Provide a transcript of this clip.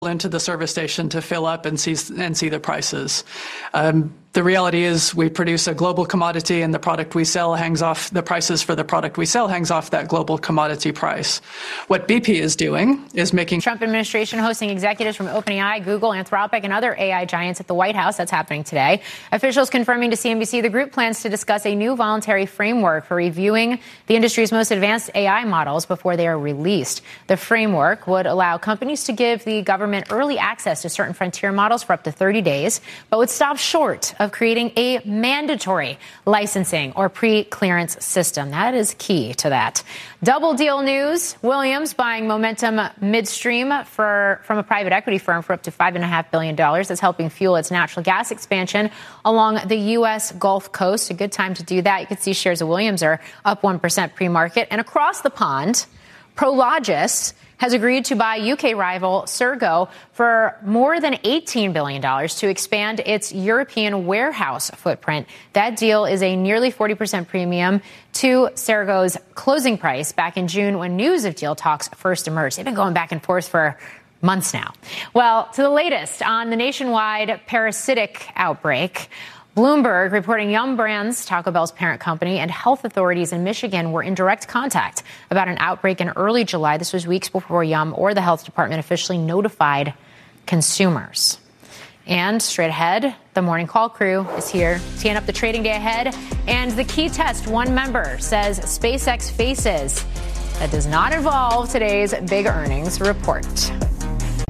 into the service station to fill up and see the prices. The reality is we produce a global commodity, and the product we sell hangs off the prices for the product we sell hangs off that global commodity price. What BP is doing is making Trump administration hosting executives from OpenAI, Google, Anthropic, and other AI giants at the White House. That's happening today. Officials confirming to CNBC the group plans to discuss a new voluntary framework for reviewing the industry's most advanced AI models before they are released. The framework would allow companies to give the government early access to certain frontier models for up to 30 days, but would stop short of creating a mandatory licensing or pre-clearance system. That is key to that. Double deal news. Williams buying Momentum Midstream from a private equity firm for up to $5.5 billion. That's helping fuel its natural gas expansion along the U.S. Gulf Coast. A good time to do that. You can see shares of Williams are up 1% pre-market. And across the pond, Prologis has agreed to buy UK rival Serco for more than $18 billion to expand its European warehouse footprint. That deal is a nearly 40% premium to Serco's closing price back in June when news of deal talks first emerged. They've been going back and forth for months now. Well, to the latest on the nationwide parasitic outbreak. Bloomberg reporting Yum Brands, Taco Bell's parent company, and health authorities in Michigan were in direct contact about an outbreak in early July. This was weeks before Yum or the health department officially notified consumers. And straight ahead, the Morning Call crew is here teeing up the trading day ahead. And the key test one member says SpaceX faces that does not involve today's big earnings report.